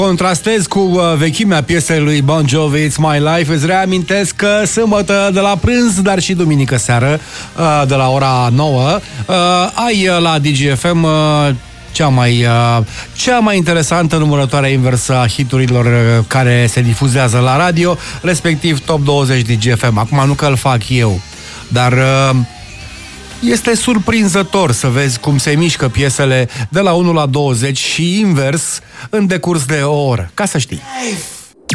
contrastez cu vechimea piesei lui Bon Jovi, It's My Life, îți reamintesc că sâmbătă de la prânz, dar și duminică seară, de la ora 9, ai la DGFM cea mai interesantă numărătoare inversă a hiturilor care se difuzează la radio, respectiv Top 20 DGFM. Acum nu că îl fac eu, dar este surprinzător să vezi cum se mișcă piesele de la 1 la 20 și invers în decurs de o oră, ca să știi.